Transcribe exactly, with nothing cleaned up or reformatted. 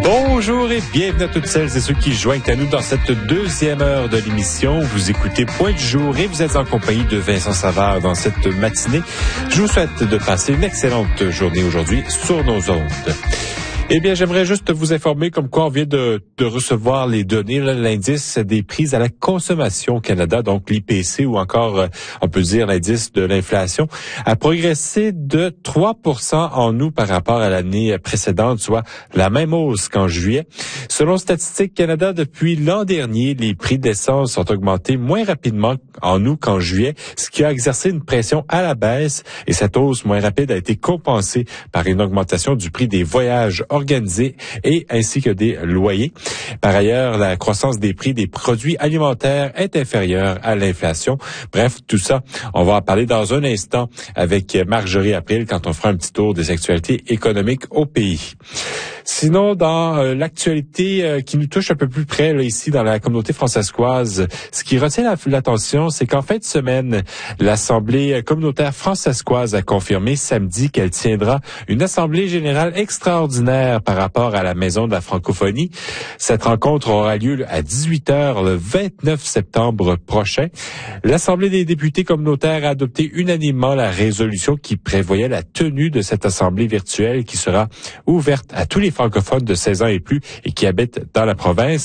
Bonjour et bienvenue à toutes celles et ceux qui joignent à nous dans cette deuxième heure de l'émission. Vous écoutez Point du jour et vous êtes en compagnie de Vincent Savard dans cette matinée. Je vous souhaite de passer une excellente journée aujourd'hui sur nos ondes. Eh bien, j'aimerais juste vous informer comme quoi on vient de, de recevoir les données, là, l'indice des prix à la consommation au Canada, donc l'I P C ou encore, euh, on peut dire, l'indice de l'inflation, a progressé de trois pour cent en août par rapport à l'année précédente, soit la même hausse qu'en juillet. Selon Statistique Canada, depuis l'an dernier, les prix d'essence ont augmenté moins rapidement en août qu'en juillet, ce qui a exercé une pression à la baisse et cette hausse moins rapide a été compensée par une augmentation du prix des voyages organisés et ainsi que des loyers. Par ailleurs, la croissance des prix des produits alimentaires est inférieure à l'inflation. Bref, tout ça, on va en parler dans un instant avec Marjorie April quand on fera un petit tour des actualités économiques au pays. Sinon, dans euh, l'actualité euh, qui nous touche un peu plus près là, ici dans la communauté francescoise, ce qui retient la, l'attention, c'est qu'en fin de semaine, l'Assemblée communautaire francescoise a confirmé samedi qu'elle tiendra une assemblée générale extraordinaire par rapport à la Maison de la francophonie. Cette rencontre aura lieu à dix-huit heures le vingt-neuf septembre prochain. L'Assemblée des députés communautaires a adopté unanimement la résolution qui prévoyait la tenue de cette assemblée virtuelle qui sera ouverte à tous les francophones de seize ans et plus et qui habitent dans la province.